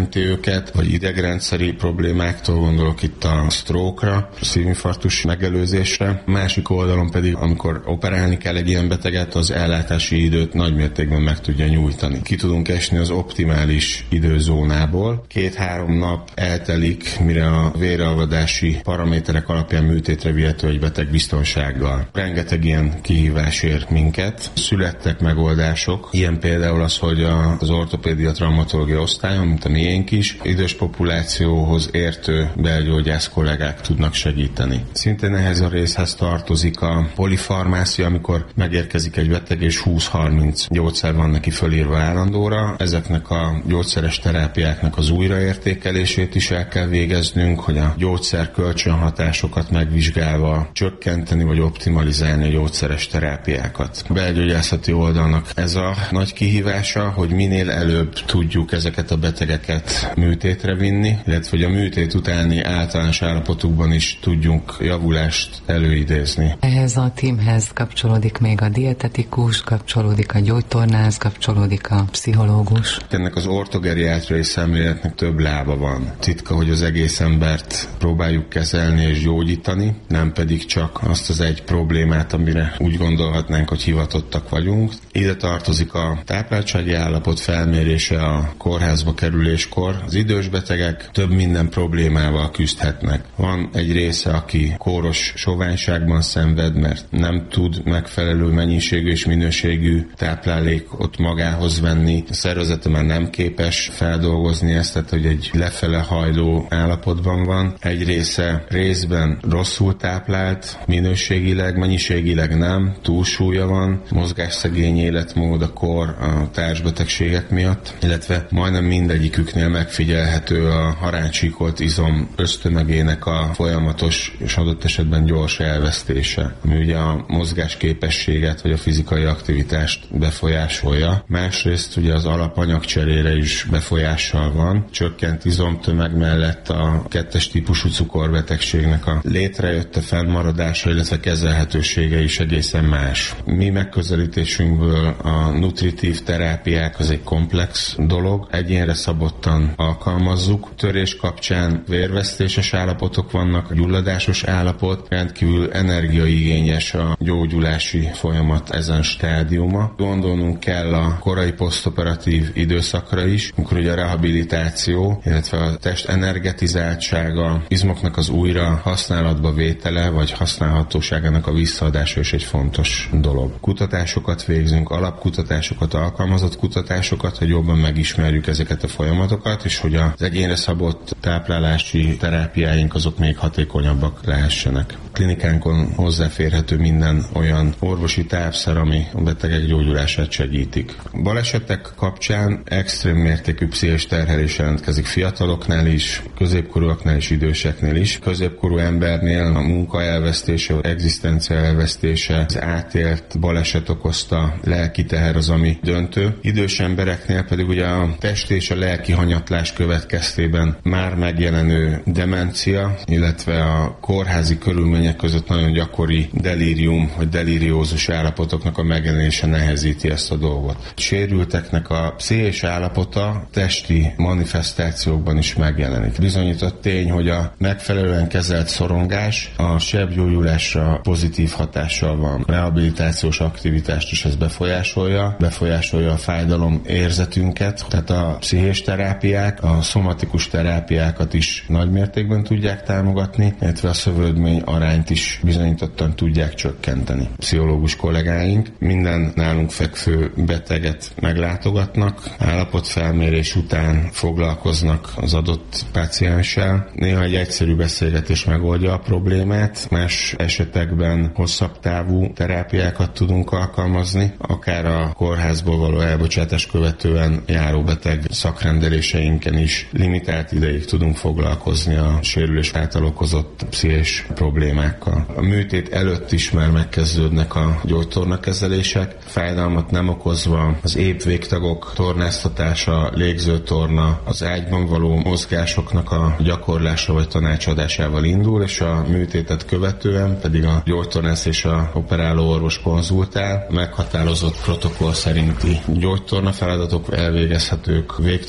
megmenti őket, vagy idegrendszeri problémáktól, gondolok itt a stroke-ra, szívinfarktus megelőzésre. Másik oldalon pedig, amikor operálni kell egy ilyen beteget, az ellátási időt nagymértékben meg tudja nyújtani. Ki tudunk esni az optimális időzónából. 2-3 nap eltelik, mire a véralvadási paraméterek alapján műtétre vihető egy beteg biztonsággal. Rengeteg ilyen kihívás ér minket. Születtek megoldások. Ilyen például az, hogy az ortopédia traumatológia osztályon, mint a miénk is, idős populációhoz értő belgyógyász kollégák tudnak segíteni. Szintén ehhez a részhez tartozik a polifarmácia, amikor megérkezik egy beteg, és 20-30 gyógyszer van neki fölírva állandóra. Ezeknek a gyógyszeres terápiáknak az újraértékelését is el kell végeznünk, hogy a gyógyszer kölcsönhatásokat megvizsgálva csökkenteni vagy optimalizálni a gyógyszeres terápiákat. A belgyógyászati oldalnak ez a nagy kihívása, hogy minél előbb tudjuk ezeket a betegeket műtétre vinni, illetve hogy a műtét utáni általános állapotukban is tudjunk javulást előidézni. Ehhez a tímhez kapcsolódik még a dietetikus, kapcsolódik a gyógytornász, kapcsolódik a pszichológus. Ennek az ortogeriátriai szemléletnek több lába van. Titka, hogy az egész embert próbáljuk kezelni és gyógyítani, nem pedig csak azt az egy problémát, amire úgy gondolhatnánk, hogy hivatottak vagyunk. Ide tartozik a tápláltsági állapot felmérése a kórházba kerüléskor. Az idős betegek több minden problémával küzdhetnek. Van egy része, aki kóros soványságban szenved, mert nem tud megfelelő mennyiségű és minőségű táplálékot magához venni. A szervezete már nem képes feldolgozni ezt, tehát hogy egy lefele hajló állapotban van. Egy része részben rosszul táplált, minőségileg, mennyiségileg nem, túlsúlya van, mozgásszegény életmód, a kor, a társbetegségek miatt, illetve majdnem mindegyiküknél megfigyelhető a haráncsíkolt izom ösztömegének a folyamatos és adott esetben gyors elvesztése, ami ugye a mozgásképességet vagy a fizikai aktivitást befolyásolja. Másrészt ugye az alapanyagcserére is befolyással van. Csökkent izomtömeg mellett a 2-es típusú cukorbetegségnek a létrejötte fennmaradása, illetve kezelhetősége is egészen más. Mi megközelítésünkből a nutritív terápiák az egy komplex dolog, egyénre szabottan alkalmazzuk. Törés kapcsán vérvesztéses állapotok vannak, gyulladásos állapot, rendkívül energiaigényes a gyógyulási folyamat ezen stádiuma. Gondolnunk kell a korai posztoperatív időszakra is, amikor ugye a rehabilitáció, illetve a test energetizáltsága, izmoknak az újra használatba vétele, vagy használhatóságának a visszaadása is egy fontos dolog. Kutatásokat végzünk, alapkutatásokat, alkalmazott kutatásokat, hogy jobban megismerjük ezeket a folyamatokat, és hogy az egyénre szabott táplálási terápiáink azok még hatékonyabbak lehessenek. Klinikánkon hozzáférhető minden olyan orvosi tápszer, ami a betegek gyógyulását segítik. Balesetek kapcsán extrém mértékű pszichés terhelés jelentkezik fiataloknál is, középkorúaknál és időseknél is. Középkorú embernél a munka elvesztése, egzisztencia elvesztése, az átélt baleset okozta lelki teher az, ami döntő. Idős embereknél pedig ugye a test és a lelki hanyatlás következtében már megjelenő demencia, illetve a kórházi körülmények között nagyon gyakori delírium vagy delíriózus állapotoknak a megjelenése nehezíti ezt a dolgot. Sérülteknek a pszichés állapota testi manifestációkban is megjelenik. Bizonyított tény, hogy a megfelelően kezelt szorongás a sebgyógyulásra pozitív hatással van. A rehabilitációs aktivitást is ez befolyásolja a fájdalom érzetünket, tehát a pszichés terápiák, a szomatikus terápiákat is nagy mértékben tudják támogatni, illetve a szövődmény arányt is bizonyítottan tudják csökkenteni. Pszichológus kollégáink minden nálunk fekvő beteget meglátogatnak, állapotfelmérés után foglalkoznak az adott pácienssel. Néha egy egyszerű beszélgetés megoldja a problémát, más esetekben hosszabb távú terápiákat tudunk alkalmazni, akár a kórházból való elbocsátás követően járó beteg szakrendeléseinken is limitált ideig tudunk foglalkozni a sérülés által okozott pszichés problémákkal. A műtét előtt is már megkezdődnek a gyógytornakezelések, fájdalmat nem okozva az épp végtagok tornáztatása, légzőtorna, az ágyban való mozgásoknak a gyakorlása vagy tanácsadásával indul, és a műtétet követően pedig a gyógytornász és a operáló orvos konzultál, meghatározott protokoll szerinti gyógytorna feladatok elvégezhetők, végtag terhelés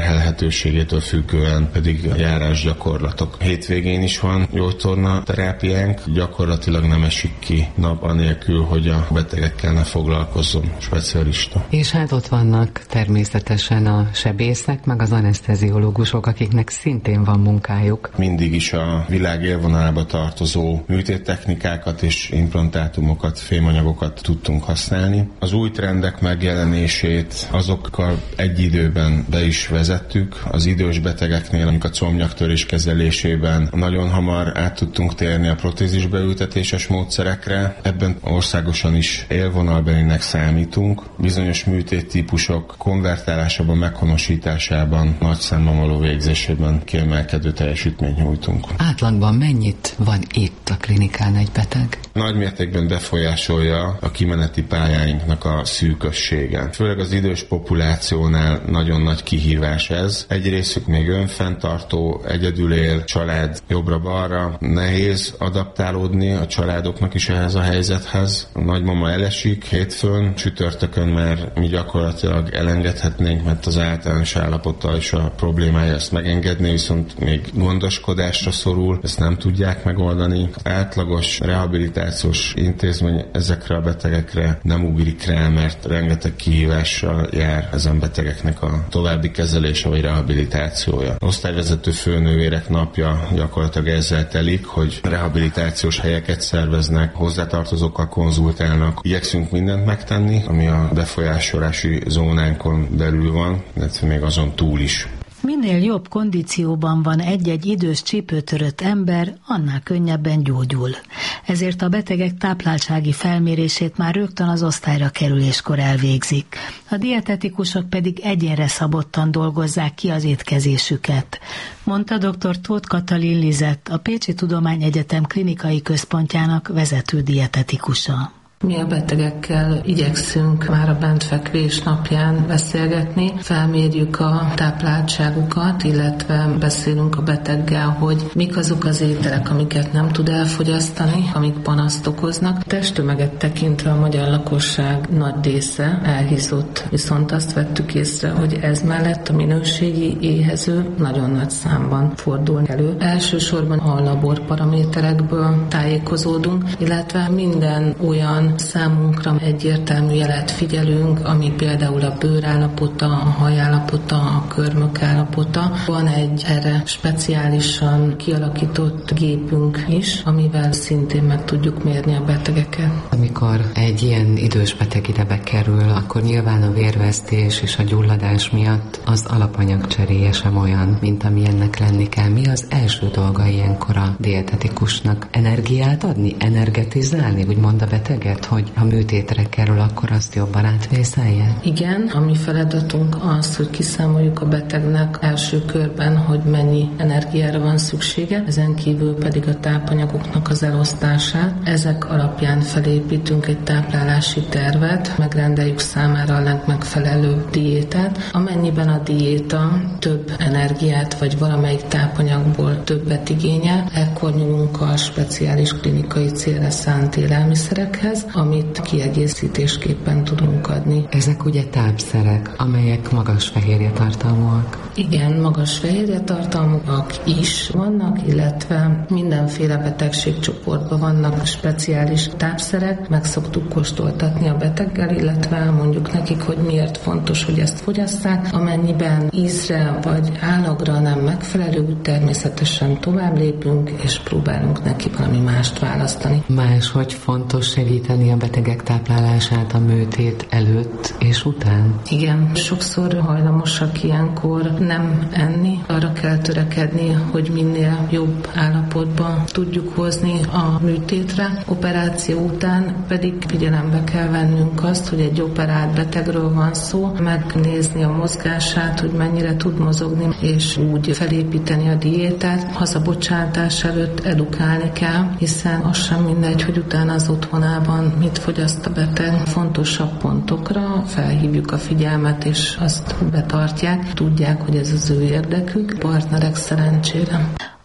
terhelhetőségétől függően pedig járásgyakorlatok. Hétvégén is van gyógytorna terápiánk, gyakorlatilag nem esik ki nap anélkül, hogy a betegekkel ne foglalkozzon specialista. És hát ott vannak természetesen a sebészek, meg az aneszteziológusok, akiknek szintén van munkájuk. Mindig is a világ élvonalába tartozó műtéttechnikákat és implantátumokat, fémanyagokat tudtunk használni. Az új trendek megjelenését azokkal egy időben be is vezettük. Az idős betegeknél, amik a combnyaktörés kezelésében nagyon hamar át tudtunk térni a protézis beültetéses módszerekre. Ebben országosan is élvonalbelinek számítunk. Bizonyos műtéttípusok konvertálásában, meghonosításában, nagy számban való végzésében kiemelkedő teljesítményt nyújtunk. Átlagban mennyit van itt a klinikán egy beteg? Nagy mértékben befolyásolja a kimeneti pályáinknak a szűkössége. Főleg az idős populációnál nagyon nagy kihívás ez. Egy részük még önfenntartó, egyedül él, család jobbra-balra. Nehéz adaptálódni a családoknak is ehhez a helyzethez. A nagymama elesik hétfőn, csütörtökön már mi gyakorlatilag elengedhetnénk, mert az általános állapota és a problémája ezt megengedni, viszont még gondoskodásra szorul, ezt nem tudják megoldani. Átlagos rehabilitációs intézmény ezekre a betegekre nem ugrik rá, mert rengeteg kihívással jár ezen betegeknek a további kezelése vagy rehabilitációja. Osztályvezető főnővérek napja gyakorlatilag ezzel telik, hogy rehabilitációs helyeket szerveznek, hozzátartozókkal konzultálnak. Igyekszünk mindent megtenni, ami a befolyásolási zónánkon belül van, illetve még azon túl is. Minél jobb kondícióban van egy-egy idős csípőtörött ember, annál könnyebben gyógyul. Ezért a betegek tápláltsági felmérését már rögtön az osztályra kerüléskor elvégzik. A dietetikusok pedig egyénre szabottan dolgozzák ki az étkezésüket, mondta dr. Tóth Katalin Lizett, a Pécsi Tudományegyetem klinikai központjának vezető dietetikusa. Mi a betegekkel igyekszünk már a bentfekvés napján beszélgetni, felmérjük a tápláltságukat, illetve beszélünk a beteggel, hogy mik azok az ételek, amiket nem tud elfogyasztani, amik panaszt okoznak. Testtömeget tekintve a magyar lakosság nagy része elhízott, viszont azt vettük észre, hogy ez mellett a minőségi éhező nagyon nagy számban fordul elő. Elsősorban a laborparaméterekből tájékozódunk, illetve minden olyan számunkra egyértelmű jelet figyelünk, ami például a bőrállapota, a hajállapota, a körmök állapota. Van egy erre speciálisan kialakított gépünk is, amivel szintén meg tudjuk mérni a betegeket. Amikor egy ilyen idős beteg ide bekerül, akkor nyilván a vérvesztés és a gyulladás miatt az alapanyag cseréje sem olyan, mint amilyennek lenni kell. Mi az első dolga ilyenkor a dietetikusnak? Energiát adni? Energetizálni? Úgymond a beteget? Hogy ha műtétre kerül, akkor azt jobban átvészelje? Igen, a mi feladatunk az, hogy kiszámoljuk a betegnek első körben, hogy mennyi energiára van szüksége, ezen kívül pedig a tápanyagoknak az elosztását. Ezek alapján felépítünk egy táplálási tervet, megrendeljük számára a legmegfelelőbb diétát. Amennyiben a diéta több energiát vagy valamelyik tápanyagból többet igényel, ekkor nyúlunk a speciális klinikai célra szánt élelmiszerekhez, amit kiegészítésképpen tudunk adni. Ezek ugye tápszerek, amelyek magas fehérjetartalmúak. Igen, magas fehérjetartalmúak is vannak, illetve mindenféle betegségcsoportban vannak speciális tápszerek. Meg szoktuk kóstoltatni a beteggel, illetve mondjuk nekik, hogy miért fontos, hogy ezt fogyasszák. Amennyiben ízre vagy állagra nem megfelelő, természetesen tovább lépünk, és próbálunk neki valami mást választani. Máshogy fontos segíteni a betegek táplálását a műtét előtt és után? Igen, sokszor hajlamosak ilyenkor nem enni. Arra kell törekedni, hogy minél jobb állapotban tudjuk hozni a műtétre. Operáció után pedig figyelembe kell vennünk azt, hogy egy operált betegről van szó, megnézni a mozgását, hogy mennyire tud mozogni, és úgy felépíteni a diétát. Hazabocsátás előtt edukálni kell, hiszen az sem mindegy, hogy utána az otthonában mit fogyaszt a beteg. Fontosabb pontokra felhívjuk a figyelmet, és azt betartják. Tudják, hogy ez az ő érdekük. Partnerek szerencsére.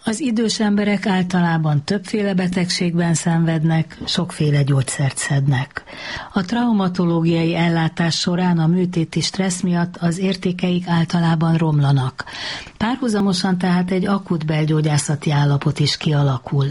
Az idős emberek általában többféle betegségben szenvednek, sokféle gyógyszert szednek. A traumatológiai ellátás során a műtéti stressz miatt az értékeik általában romlanak. Párhuzamosan tehát egy akut belgyógyászati állapot is kialakul.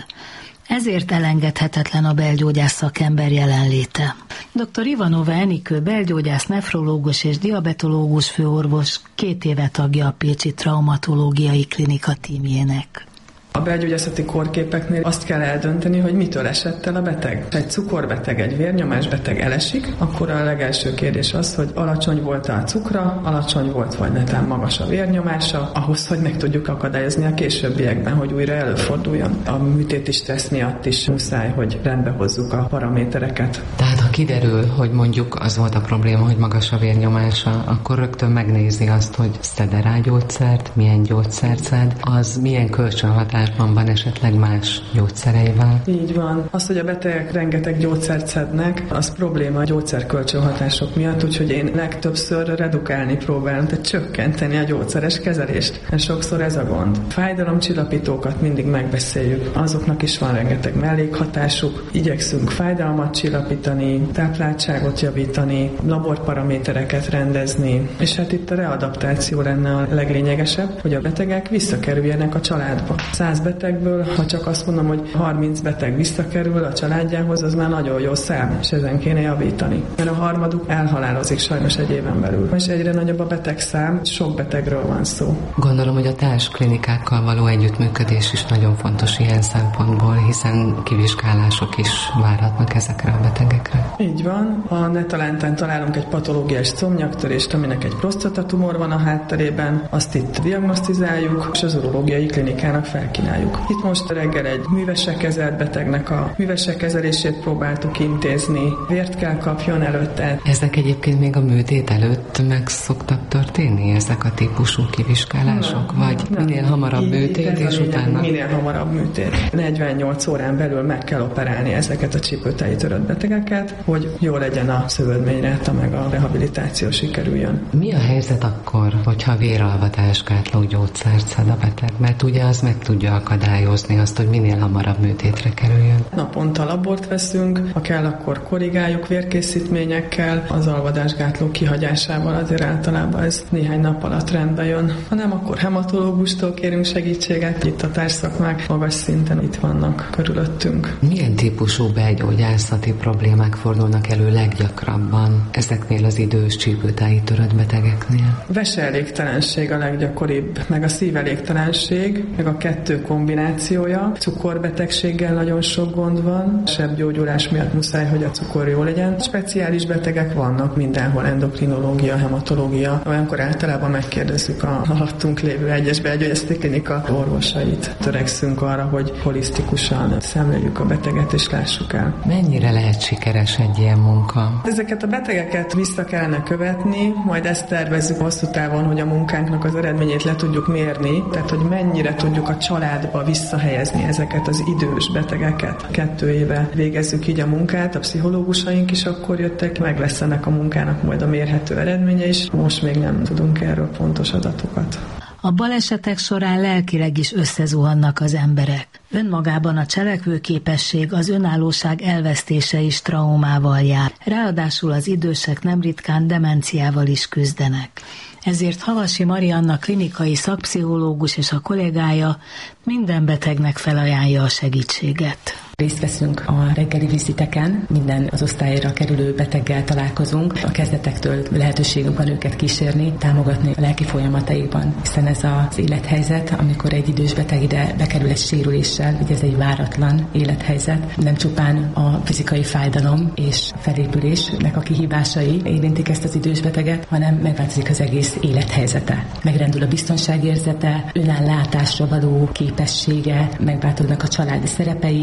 Ezért elengedhetetlen a belgyógyász szakember jelenléte. Dr. Ivanova Enikő belgyógyász, nefrológus és diabetológus főorvos 2 éve tagja a Pécsi Traumatológiai Klinika tímjének. A belgyógyászati kórképeknél azt kell eldönteni, hogy mitől esett el a beteg. Egy cukorbeteg, egy vérnyomásbeteg elesik, akkor a legelső kérdés az, hogy alacsony volt a cukra, alacsony volt vagy netán magas a vérnyomása, ahhoz, hogy meg tudjuk akadályozni a későbbiekben, hogy újra előforduljon. A műtéti stressz miatt is muszáj, hogy rendbe hozzuk a paramétereket. Tehát ha kiderül, hogy mondjuk az volt a probléma, hogy magas a vérnyomása, akkor rögtön megnézi azt, hogy szed-e rá gyógyszert, milyen gyógyszert szed, az milyen kölcsönhatás van esetleg más gyógyszereivel. Így van. Az, hogy a betegek rengeteg gyógyszert szednek, az probléma a gyógyszerkölcsönhatások miatt, úgyhogy én legtöbbször redukálni próbálom, tehát csökkenteni a gyógyszeres kezelést. Mert sokszor ez a gond. Fájdalomcsillapítókat mindig megbeszéljük. Azoknak is van rengeteg mellékhatásuk. Igyekszünk fájdalmat csillapítani, tápláltságot javítani, laborparamétereket rendezni, és hát itt a readaptáció lenne a leglényegesebb, hogy a betegek visszakerüljenek a családba. 100 betegből, ha csak azt mondom, hogy 30 beteg visszakerül a családjához, az már nagyon jó szám, és ezen kéne javítani. Mert a harmaduk elhalálozik sajnos egy éven belül. És egyre nagyobb a betegszám, sok betegről van szó. Gondolom, hogy a társklinikákkal való együttműködés is nagyon fontos ilyen szempontból, hiszen kivizsgálások is várhatnak ezekre a betegekre. Így van. Ha netalántán találunk egy patológiás combnyaktörést, aminek egy prostatatumor van a hátterében, azt itt diagnosztizáljuk, és az urológiai klinikának felkínáljuk. Itt most reggel egy művesen kezelt betegnek a művesen kezelését próbáltuk intézni. Vért kell kapjon előtte. Ezek egyébként még a műtét előtt meg szoktak történni, ezek a típusú kivizsgálások? Vagy minél hamarabb műtét, és utána? Minél hamarabb műtét. 48 órán belül meg kell operálni ezeket a csípőtáji törött betegeket, hogy jó legyen a szövődményráta, meg a rehabilitáció sikerüljön. Mi a helyzet akkor, hogyha véralvatásgátló gyógyszert szed a beteg? Mert ugye az meg tudja akadályozni azt, hogy minél hamarabb műtétre kerüljön. Naponta labort veszünk, ha kell, akkor korrigáljuk vérkészítményekkel, az alvadásgátló kihagyásával azért általában ez néhány nap alatt rendbe jön. Ha nem, akkor hematológustól kérünk segítséget, itt a társszakmák magas szinten itt vannak körülöttünk. Milyen típusú belgyógyászati problémák fordulnak elő leggyakrabban ezeknél az idős csípőtáji törött betegeknél? Veseelégtelenség a leggyakoribb, meg a szívelégtelenség, meg a 2 kombinációja. Cukorbetegséggel nagyon sok gond van, sebgyógyulás miatt muszáj, hogy a cukor jó legyen. Speciális betegek vannak mindenhol, endokrinológia, hematológia. Olyankor általában megkérdezzük a alattunk lévő egyes belgyógyászati klinika orvosait. Törekszünk arra, hogy holisztikusan szemléljük a beteget és lássuk el. Mennyire lehet sikeres egy ilyen munka? Ezeket a betegeket vissza kellene követni, majd ezt tervezzük hosszú távon, hogy a munkánknak az eredményét le tudjuk mérni, tehát hogy mennyire tudjuk a családba visszahelyezni ezeket az idős betegeket. 2 éve végezzük így a munkát, a pszichológusaink is akkor jöttek, meg lesz ennek a munkának majd a mérhető eredménye is. Most még nem tudunk erről pontos adatokat. A balesetek során lelkileg is összezuhannak az emberek. Önmagában a cselekvőképesség, az önállóság elvesztése is traumával jár. Ráadásul az idősek nem ritkán demenciával is küzdenek. Ezért Havasi Marianna klinikai szakpszichológus és a kollégája minden betegnek felajánlja a segítséget. Részt veszünk a reggeli viziteken, minden az osztályra kerülő beteggel találkozunk. A kezdetektől lehetőségünk van őket kísérni, támogatni a lelki folyamataikban, hiszen ez az élethelyzet, amikor egy idős beteg ide bekerül egy sérüléssel, ugye ez egy váratlan élethelyzet, nem csupán a fizikai fájdalom és felépülésnek a kihívásai érintik ezt az idős beteget, hanem megváltozik az egész élethelyzete. Megrendül a biztonságérzete, önállátásra való képessége, megváltoznak a családi szerepei, és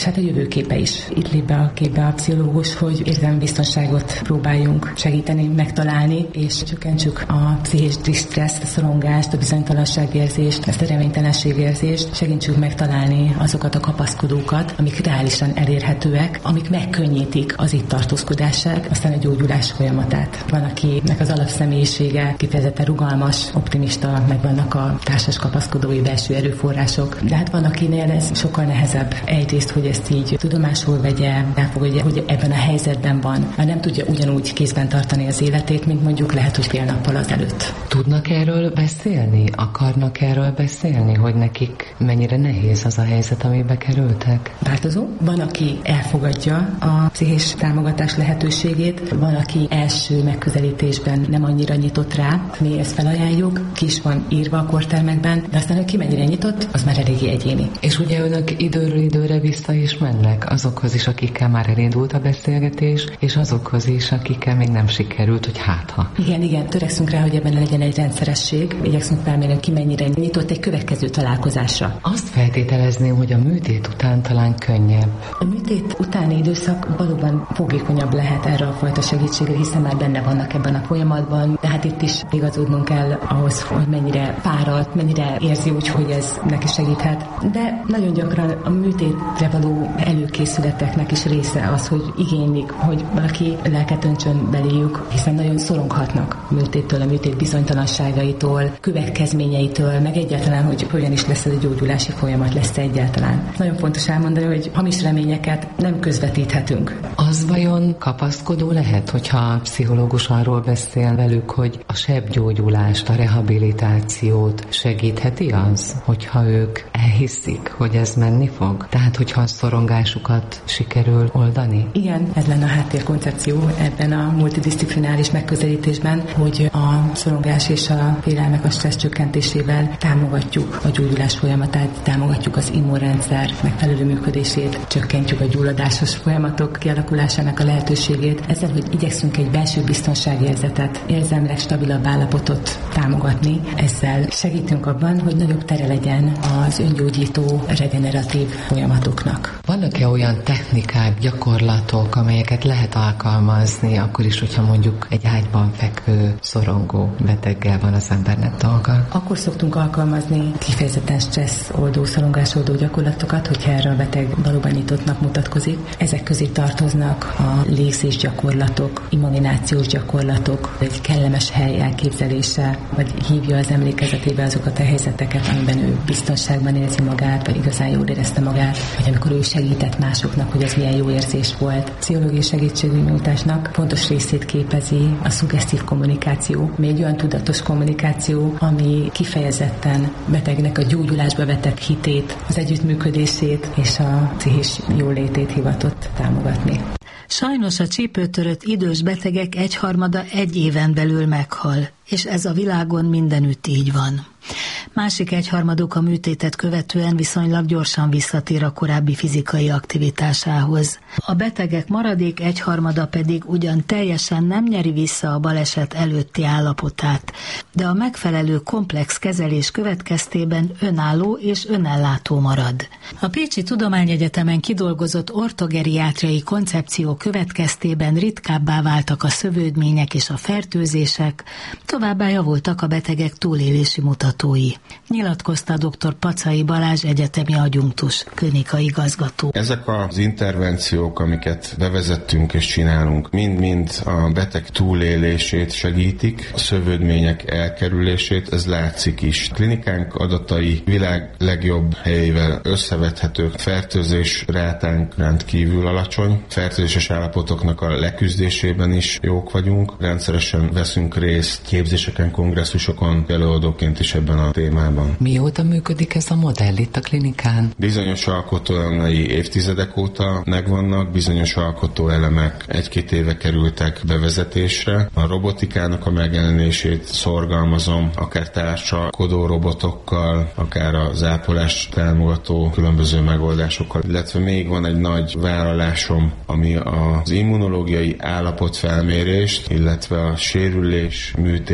hát a jövőképe is. Itt lép be a képbe a pszichológus, hogy érzelmi biztonságot próbáljunk segíteni, megtalálni, és csökkentsük a pszichés disztresszt, a szorongást, a bizonytalanságérzést, ezt a reménytelenségérzést, segítsük megtalálni azokat a kapaszkodókat, amik reálisan elérhetőek, amik megkönnyítik az itt tartózkodását, aztán a gyógyulás folyamatát. Van, akinek az alapszemélyisége kifejezetten rugalmas, optimista, meg vannak a társas kapaszkodói belső erőforrások, de hát van, akinél ez sokkal nehezebb. Egyrészt, hogy ezt így tudomásul vegye, elfogadja, hogy ebben a helyzetben van, már nem tudja ugyanúgy kézben tartani az életét, mint mondjuk lehet, hogy fél nappal azelőtt. Tudnak erről beszélni? Akarnak erről beszélni, hogy nekik mennyire nehéz az a helyzet, amibe kerültek? Változó. Van, aki elfogadja a pszichés támogatás lehetőségét, van, aki első megközelítésben nem annyira nyitott rá, mi ezt felajánljuk, ki is van írva a kortermekben, de aztán, hogy ki mennyire nyitott, az már eléggé egyéni. És ugye önök időről időre vissza is mennek azokhoz is, akikkel már elindult a beszélgetés, és azokhoz is, akikkel még nem sikerült, hogy hátha. Igen, törekszünk rá, hogy ebben legyen egy rendszeresség, igyekszünk felmérni, ki mennyire nyitott egy következő találkozásra. Azt feltételezném, hogy a műtét után talán könnyebb. A műtét utáni időszak valóban fogékonyabb lehet erre a fajta segítségre, hiszen már benne vannak ebben a folyamatban, de hát itt is igazodnunk kell ahhoz, hogy mennyire fáradt, mennyire érzi úgy, hogy ez neki segíthet. De nagyon gyakran a műtétre való előkészületeknek is része az, hogy igénylik, hogy valaki lelket öntsön beléjük, hiszen nagyon szoronghatnak a műtéttől, a műtét bizonytalanságaitól, következményeitől, meg egyáltalán, hogy hogyan is lesz ez a gyógyulási folyamat, lesz egyáltalán. Nagyon fontos elmondani, hogy hamis reményeket nem közvetíthetünk. Az vajon kapaszkodó lehet, hogyha a pszichológus arról beszél velük, hogy a sebgyógyulást, a rehabilitációt segítheti az, hogyha ők elhiszik, hogy ez menni fog? Tehát, hogyha a szorongásukat sikerül oldani? Igen, ez lenne a háttérkoncepció ebben a multidisziplináris megközelítésben, hogy a szorongás és a félelmek a stressz csökkentésével támogatjuk a gyógyulás folyamatát, támogatjuk az immunrendszer megfelelő működését, csökkentjük a gyulladásos folyamatok kialakulásának a lehetőségét. Ezzel, hogy igyekszünk egy belső biztonságérzetet, érzelmileg stabilabb állapotot támogatni, ezzel segítünk abban, hogy nagyobb tere legyen az öngyógyító, regeneratív folyamatoknak. Vannak-e olyan technikák, gyakorlatok, amelyeket lehet alkalmazni, akkor is, hogyha mondjuk egy ágyban fekvő, szorongó beteggel van az embernek dolga? Akkor szoktunk alkalmazni kifejezetten stresszoldó, szorongásoldó gyakorlatokat, hogyha erre a beteg valóban nyitottnak mutatkozik. Ezek közé tartoznak a légzés gyakorlatok, immunizációs gyakorlatok, egy kellemes hely elképzelése, vagy hívja az emlékezetébe azokat a helyzeteket, amiben ő biztonságban érzi magát, vagy igazán jól érezte magát, vagy amikor ő segített másoknak, hogy ez milyen jó érzés volt. Pszichológiai segítségnyújtásnak fontos részét képezi a szuggesztív kommunikáció, még olyan tudatos kommunikáció, ami kifejezetten betegnek a gyógyulásba vetett hitét, az együttműködését és a pszichés jólétét hivatott támogatni. Sajnos a csípőtörött idős betegek egyharmada 1 éven belül meghal, és ez a világon mindenütt így van. Másik egyharmaduk a műtétet követően viszonylag gyorsan visszatér a korábbi fizikai aktivitásához. A betegek maradék egyharmada pedig ugyan teljesen nem nyeri vissza a baleset előtti állapotát, de a megfelelő komplex kezelés következtében önálló és önellátó marad. A Pécsi Tudományegyetemen kidolgozott ortogeriátriai koncepció következtében ritkábbá váltak a szövődmények és a fertőzések, továbbá javultak a betegek túlélési mutatói. Nyilatkozta dr. Pacai Balázs egyetemi adjunktus, klinikai igazgató. Ezek az intervenciók, amiket bevezettünk és csinálunk, mind-mind a beteg túlélését segítik, a szövődmények elkerülését, ez látszik is. Klinikánk adatai világ legjobb helyével összevethetők. Fertőzés rátánk rendkívül alacsony. Fertőzéses állapotoknak a leküzdésében is jók vagyunk. Rendszeresen veszünk részt képzéseken, kongresszusokon, előadóként is ebben a témában. Mióta működik ez a modell itt a klinikán? Bizonyos alkotóelemei évtizedek óta megvannak, bizonyos alkotóelemek 1-2 éve kerültek bevezetésre. A robotikának a megjelenését szorgalmazom, akár társalkodó robotokkal, akár az ápolást támogató különböző megoldásokkal. Illetve még van egy nagy vállalásom, ami az immunológiai állapotfelmérést, illetve a sérülés, műtét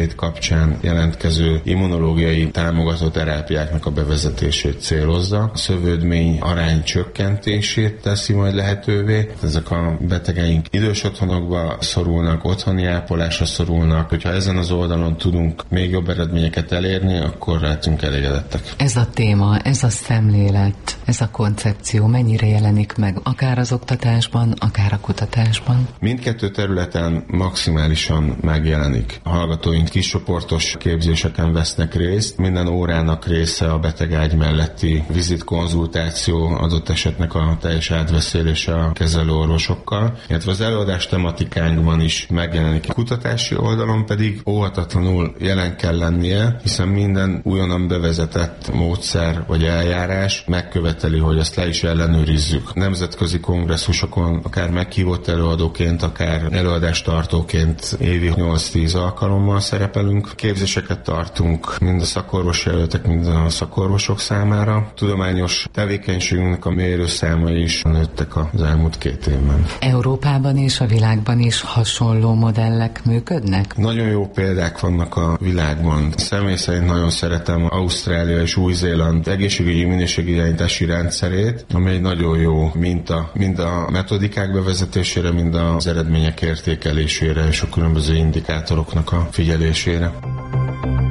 húsvét kapcsán jelentkező immunológiai támogató terápiáknak a bevezetését célozza. A szövődmény arány csökkentését teszi majd lehetővé. Ezek a betegeink idős otthonokba szorulnak, otthoni ápolásra szorulnak. Hogyha ezen az oldalon tudunk még jobb eredményeket elérni, akkor lehetünk elégedettek. Ez a téma, ez a szemlélet, ez a koncepció mennyire jelenik meg, akár az oktatásban, akár a kutatásban? Mindkettő területen maximálisan megjelenik. A hallgatóink kiscsoportos képzéseken vesznek részt. Minden órának része a betegágy melletti vizitkonzultáció, adott esetnek a teljes átbeszélése a kezelőorvosokkal, illetve az előadás tematikánkban is megjelenik. A kutatási oldalon pedig óhatatlanul jelen kell lennie, hiszen minden újonnan bevezetett módszer vagy eljárás megköveteli, hogy ezt le is ellenőrizzük. Nemzetközi kongresszusokon akár meghívott előadóként, akár előadástartóként évi 8-10 alkalommal szerepelünk. Képzéseket tartunk mind a szakorvos jelöltek, mind a szakorvosok számára. Tudományos tevékenységünknek a mérőszámai is nőttek az elmúlt 2 évben. Európában és a világban is hasonló modellek működnek? Nagyon jó példák vannak a világban. Személy szerint nagyon szeretem Ausztrália és Új-Zéland egészségügyi minőségirányítási rendszerét, ami egy nagyon jó minta, mind a metodikák bevezetésére, mind az eredmények értékelésére és a különböző indikátoroknak a figyelésére.